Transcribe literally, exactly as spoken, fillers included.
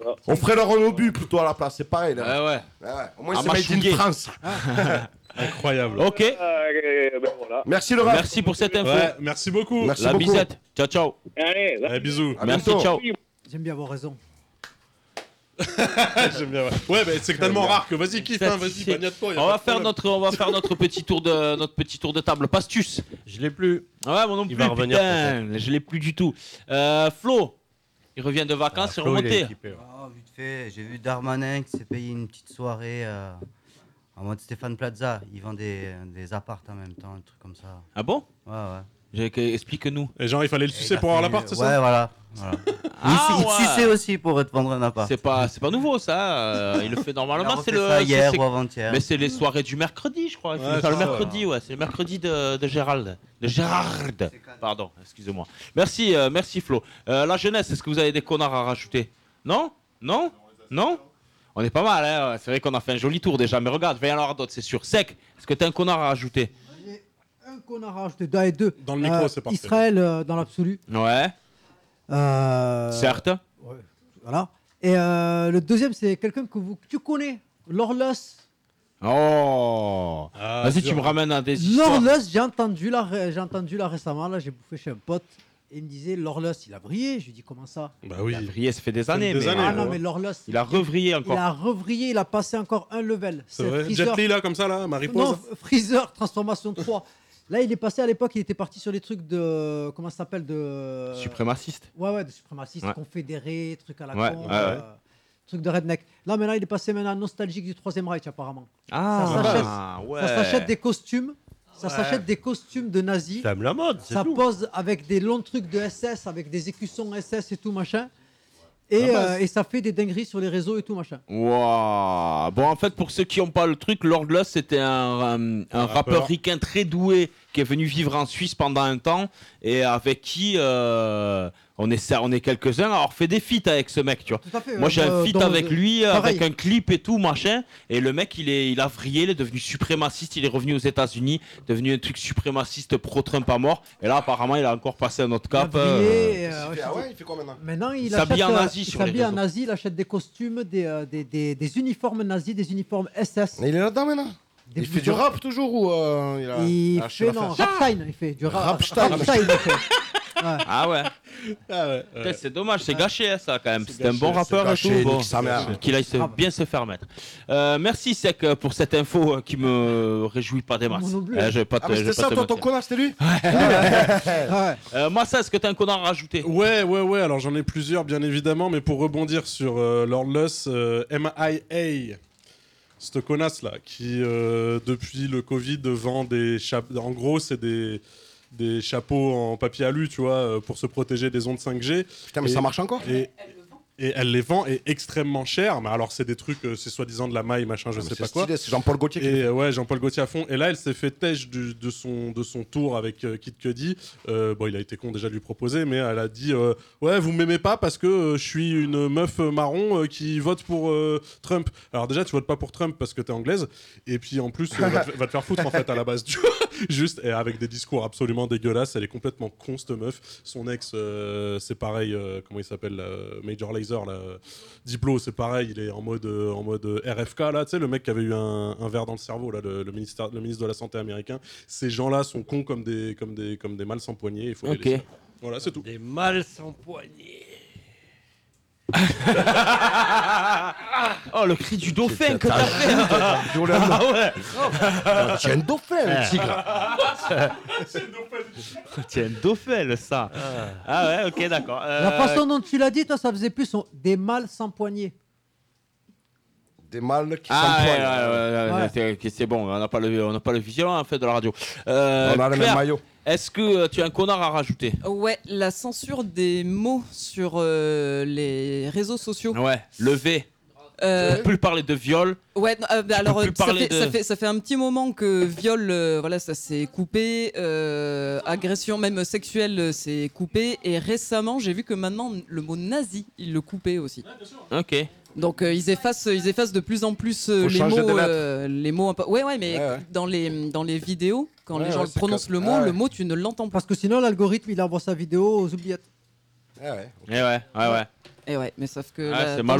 voilà. On ferait le Renault Bu plutôt à la place, c'est pareil. Là. Ouais, ouais. Ouais, ouais. Au moins, Ah, c'est made machougué. in France. Incroyable. Ok. Euh, ben voilà. Merci, le ref. Merci pour cette info. Ouais, merci beaucoup. Merci La beaucoup. bisette. Ciao, ciao. Allez, là. Allez, bisous. À Merci, bientôt. ciao. J'aime bien avoir raison. J'aime bien, ouais. Ouais, mais c'est tellement rare que vas-y, kiffe, hein, vas-y, Satisfait. bagnate-toi. y a On pas va de faire problème. notre, on va faire notre petit tour de, notre petit tour de table. Pastus. Je l'ai plus. Ouais, mon non Il plus. va revenir, Putain, je l'ai plus du tout. Euh, Flo. Il revient de vacances, Ah, il est Flo, il est remonté. équipé, ouais. Ah, vite fait, j'ai vu Darmanin qui s'est payé une petite soirée euh, en mode Stéphane Plaza. Il vend des, des apparts en même temps, un truc comme ça. Ah bon? Ouais, ouais. J'ai- que- Explique-nous. Et genre, il fallait le Et sucer il a pour avoir fait- l'appart, c'est Ouais, ça? voilà. voilà. Ah, il, il ouais. suçait aussi pour te vendre un appart. C'est pas, c'est pas nouveau ça. euh, il le fait Il a normalement. refait C'est le. ça c'est- hier c'est- ou avant-hier. Mais c'est les soirées du mercredi, je crois. Il fait Ouais, ça le c'est ça, mercredi, ouais. C'est le mercredi de, de Gérald. De Gérard. Pardon, excusez-moi. Merci, euh, merci Flo. Euh, la jeunesse, est-ce que vous avez des connards à rajouter? Non? Non? Non? On est pas mal, hein. C'est vrai qu'on a fait un joli tour déjà. Mais regarde, il va y en avoir d'autres, c'est sûr. Sec, est-ce que t'as un connard à rajouter? Un connard à rajouter, deux et deux. Dans le micro, c'est parfait. Israël euh, dans l'absolu. Ouais, Euh, certes. ouais, voilà. Et euh, le deuxième, c'est quelqu'un que, vous, que tu connais, Lorlos. Oh. Ah, Vas-y, dur. tu me ramènes à des histoires. Lorlos, j'ai entendu là, ré- j'ai entendu là récemment, là, j'ai bouffé chez un pote. Et il me disait, Lorlos, il a brillé. Je lui dis, comment ça? Bah oui. Il a vrillé, ça fait des années. des mais- années, Ah ouais. non, mais Lorlos. Il a revrillé Il encore. a revrillé, il a passé encore un level. C'est vrai. Jet Li, là, comme ça, là, Marie-Pose. Non, Freezer, transformation trois. Là, il est passé à l'époque, il était parti sur les trucs de. Comment ça s'appelle de... Suprémaciste. Ouais, ouais, de suprémacistes, Ouais. confédérés, trucs à la Ouais, con. ouais, euh, ouais. Trucs de redneck. Là, maintenant, il est passé maintenant nostalgique du Troisième Reich, apparemment. Ah, Ça s'achète. ouais. Ça s'achète des costumes. Ça Ouais. s'achète des costumes de nazis. C'est la mode, c'est Ça tout. pose avec des longs trucs de S S, avec des écussons S S et tout machin. Et, Ah bah, euh, et ça fait des dingueries sur les réseaux et tout machin. Wow. Bon, en fait, pour ceux qui n'ont pas le truc, Lord Luss, c'était un, un, un rappeur rappeur. ricain très doué qui est venu vivre en Suisse pendant un temps et avec qui euh, on est, on est quelques-uns à avoir fait des feats avec ce mec, tu vois. Tout à fait. Moi, j'ai euh, un feat dans- avec lui, pareil. avec un clip et tout, machin. Et le mec, il, est, il a vrillé, il est devenu suprémaciste. Il est revenu aux États-Unis, devenu un truc suprémaciste pro-Trump à mort. Et là, apparemment, il a encore passé un autre Il a cap. brillé, euh, et, euh, ouais, Ah je ouais, dis- il fait quoi maintenant? Maintenant, il Il achète, s'habille en euh, nazi il sur les s'habille en réseaux. nazi, il achète des costumes, des, euh, des, des, des uniformes nazis, des uniformes S S. Mais il est là-dedans maintenant. Des Il fait du blousons. rap toujours ou euh, il a Il lâché fait, non, l'affaire? Rapstein, il fait du ra- Rammstein. Rammstein, il fait. Ouais. Ah ouais. Ah ouais. Putain, ouais. c'est dommage, c'est gâché hein, ça quand même. C'est C'était un bon gâché, rappeur c'est et gâché, tout. Bon, nique sa mère. qu'il aille se- Ah bah. bien se faire mettre. Euh, merci Sec euh, pour cette info euh, qui me réjouit pas des masses. Moi non plus. Euh, je vais pas te, Ah, mais je vais c'était pas ça, te toi, ton mentir. connard, c'était lui? Ouais. Euh, Massa, est-ce que t'as un connard à rajouter? Ouais, ouais, ouais. Alors j'en ai plusieurs, bien évidemment, mais pour rebondir sur euh, Lord Luss, euh, M I A, cette connasse là, qui euh, depuis le Covid vend des chapeaux. En gros, c'est des des chapeaux en papier alu, tu vois, euh, pour se protéger des ondes cinq G. Putain, mais Et- ça marche encore? Et, et elle les vend et extrêmement cher. Mais alors, c'est des trucs, euh, c'est soi-disant de la maille, machin, je Ah, mais sais c'est pas quoi. stylé, c'est Jean-Paul Gaultier qui Et euh, ouais, Jean-Paul Gaultier à fond. Et là, elle s'est fait têche du- de, son, de son tour avec euh, Kid Cudi. Euh, bon, il a été con déjà de lui proposer, mais elle a dit euh, ouais, vous m'aimez pas parce que euh, je suis une meuf euh, marron euh, qui vote pour euh, Trump. Alors déjà, tu votes pas pour Trump parce que t'es anglaise. Et puis en plus, euh, va, te, va te faire foutre en fait à la base. Tu vois. Juste et avec des discours absolument dégueulasses. Elle est complètement con cette meuf. Son ex, euh, c'est pareil. euh, comment il s'appelle, là, Major Lazer, là. Diplo, c'est pareil, il est en mode, euh, en mode euh, R F K, là, tu sais, le mec qui avait eu un, un verre dans le cerveau, là, le, le, ministère, le ministre de la Santé américain. Ces gens-là sont cons comme des, comme des, comme des mâles sans poignée, il faut Ok. les laisser. Voilà, c'est tout. Des mâles sans poignée. Oh, le cri du dauphin que t'as fait. Ah ouais. Tu es un dauphin, le tigre. Tiens, un dauphin, le ça. Ah ouais, ok, d'accord. Euh, La façon dont tu l'as dit, toi, ça faisait plus on- des mâles sans poignée. Des mâles qui Ah ouais, s'empoignent. ouais, ouais, ouais, Ouais. c'est- ok, c'est bon, on n'a pas le, on n'a pas le vigilant en fait de la radio. Euh, On a le Claire, même maillot. est-ce que euh, tu as un connard à rajouter? Ouais, la censure des mots sur euh, les réseaux sociaux. Ouais, levé. Euh, On peut plus parler de viol. Ouais, non, euh, bah, alors plus euh, ça parler fait, de- ça, fait, ça fait un petit moment que viol, euh, voilà, ça s'est coupé, euh, agression même sexuelle, euh, c'est coupé, et récemment j'ai vu que maintenant le mot nazi, ils le coupaient aussi. Ok. Donc euh, ils effacent, ils effacent de plus en plus euh, Faut les changer de mots, lettre. euh, les mots un peu. Ouais, ouais, mais Ouais, ouais. dans les dans les vidéos, quand Ouais, les gens ouais, le c'est prononcent comme- le mot, Ah ouais. le mot tu ne l'entends pas. Parce que sinon, l'algorithme, il envoie sa vidéo aux oubliettes. Ah ouais. Eh ouais, ouais, ouais. Et ouais, mais sauf que Ah, là, c'est tant mal